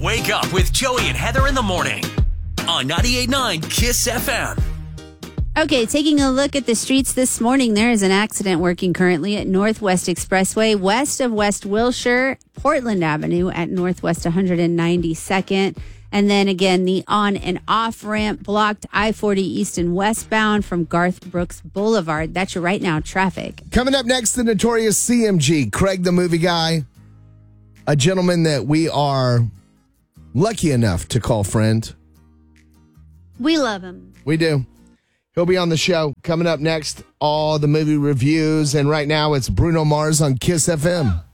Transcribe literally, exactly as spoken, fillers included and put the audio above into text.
Wake up with Joey and Heather in the morning on ninety-eight point nine KISS F M. Okay, taking a look at the streets this morning, there is an accident working currently at Northwest Expressway, west of West Wilshire, Portland Avenue at Northwest one hundred ninety-second. And then again, the on and off ramp blocked I forty east and westbound from Garth Brooks Boulevard. That's your right now traffic. Coming up next, the notorious C M G, Craig the movie guy, a gentleman that we are lucky enough to call friend. We love him. We do. He'll be on the show. Coming up next, all the movie reviews. And right now, it's Bruno Mars on KISS F M.